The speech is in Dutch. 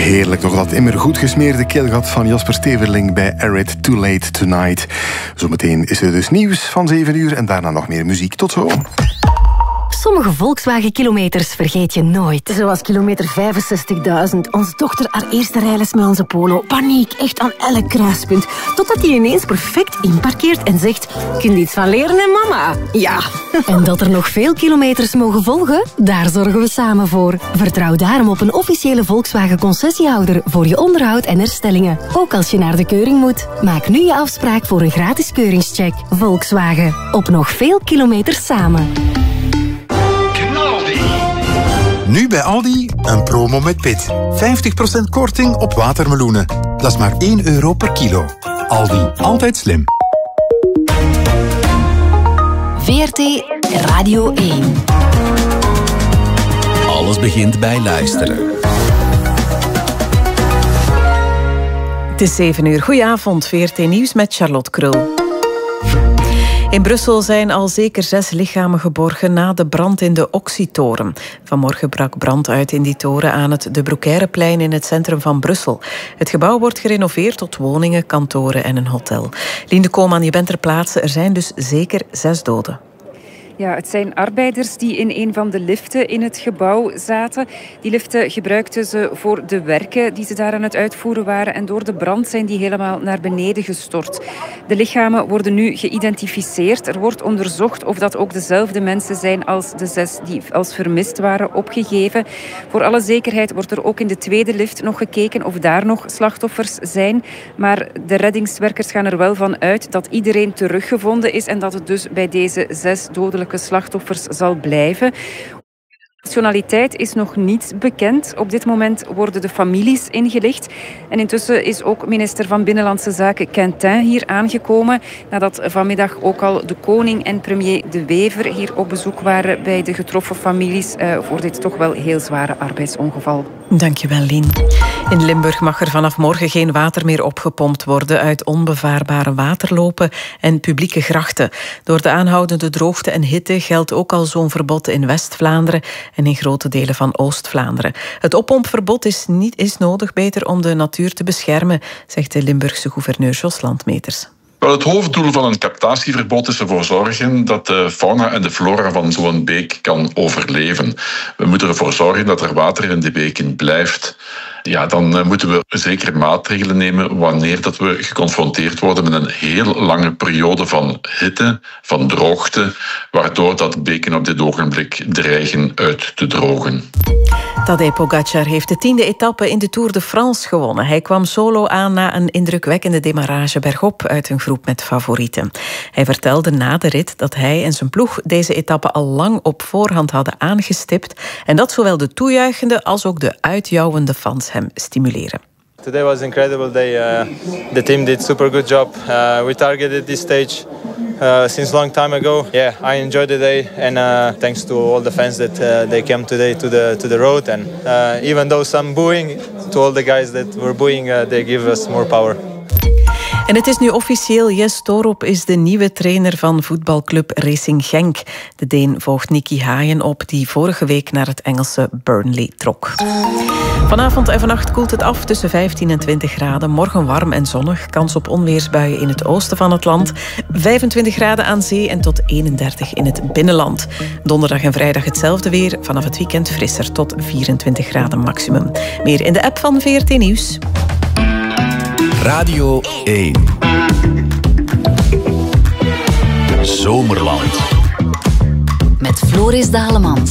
Heerlijk, nog dat immer goed gesmeerde keelgat van Jasper Steverling bij Arid Too Late Tonight. Zometeen is er dus nieuws van 7 uur en daarna nog meer muziek. Tot zo. Sommige Volkswagen-kilometers vergeet je nooit. Zoals kilometer 65.000. Onze dochter haar eerste rijles met onze Polo. Paniek, echt aan elk kruispunt. Totdat hij ineens perfect inparkeert en zegt... Kun je iets van leren, hè, mama? Ja. En dat er nog veel kilometers mogen volgen? Daar zorgen we samen voor. Vertrouw daarom op een officiële Volkswagen-concessiehouder... voor je onderhoud en herstellingen. Ook als je naar de keuring moet. Maak nu je afspraak voor een gratis keuringscheck. Volkswagen. Op nog veel kilometers samen. Nu bij Aldi een promo met pit. 50% korting op watermeloenen. Dat is maar €1 per kilo. Aldi, altijd slim. VRT Radio 1. Alles begint bij luisteren. Het is 7 uur. Goedenavond, VRT Nieuws met Charlotte Krul. In Brussel zijn al zeker 6 lichamen geborgen na de brand in de Oxy-toren. Vanmorgen brak brand uit in die toren aan het De Broekeireplein in het centrum van Brussel. Het gebouw wordt gerenoveerd tot woningen, kantoren en een hotel. Lien Koolman, je bent ter plaatse. Er zijn dus zeker 6 doden. Ja, het zijn arbeiders die in een van de liften in het gebouw zaten. Die liften gebruikten ze voor de werken die ze daar aan het uitvoeren waren. En door de brand zijn die helemaal naar beneden gestort. De lichamen worden nu geïdentificeerd. Er wordt onderzocht of dat ook dezelfde mensen zijn als de 6 die als vermist waren opgegeven. Voor alle zekerheid wordt er ook in de tweede lift nog gekeken of daar nog slachtoffers zijn. Maar de reddingswerkers gaan er wel van uit dat iedereen teruggevonden is en dat het dus bij deze 6 dodelijke slachtoffers zal blijven. Nationaliteit is nog niet bekend. Op dit moment worden de families ingelicht. En intussen is ook minister van Binnenlandse Zaken Quentin hier aangekomen. Nadat vanmiddag ook al de koning en premier De Wever hier op bezoek waren bij de getroffen families voor dit toch wel heel zware arbeidsongeval. Dankjewel, Lien. In Limburg mag er vanaf morgen geen water meer opgepompt worden uit onbevaarbare waterlopen en publieke grachten. Door de aanhoudende droogte en hitte geldt ook al zo'n verbod in West-Vlaanderen en in grote delen van Oost-Vlaanderen. Het oppompverbod is nodig beter om de natuur te beschermen, zegt de Limburgse gouverneur Jos Landmeters. Wel, het hoofddoel van een captatieverbod is ervoor zorgen dat de fauna en de flora van zo'n beek kan overleven. We moeten ervoor zorgen dat er water in de beken blijft. Ja, dan moeten we zeker maatregelen nemen wanneer dat we geconfronteerd worden met een heel lange periode van hitte, van droogte, waardoor dat beken op dit ogenblik dreigen uit te drogen. Tadej Pogacar heeft de 10e etappe in de Tour de France gewonnen. Hij kwam solo aan na een indrukwekkende demarrage bergop uit een groep met favorieten. Hij vertelde na de rit dat hij en zijn ploeg deze etappe al lang op voorhand hadden aangestipt en dat zowel de toejuichende als ook de uitjouwende fans hem stimuleren. Today was an incredible day. The team did super good job. We targeted this stage since long time ago. Yeah, I enjoyed the day and thanks to all the fans that they came today to the road and even though some booing, to all the guys that were booing, they give us more power. En het is nu officieel, Jes Torup is de nieuwe trainer van voetbalclub Racing Genk. De Deen volgt Nicky Haaien op, die vorige week naar het Engelse Burnley trok. Vanavond en vannacht koelt het af tussen 15 en 20 graden. Morgen warm en zonnig, kans op onweersbuien in het oosten van het land. 25 graden aan zee en tot 31 in het binnenland. Donderdag en vrijdag hetzelfde weer, vanaf het weekend frisser tot 24 graden maximum. Meer in de app van VRT Nieuws. Radio 1. Zomerland. Met Floris Daleman.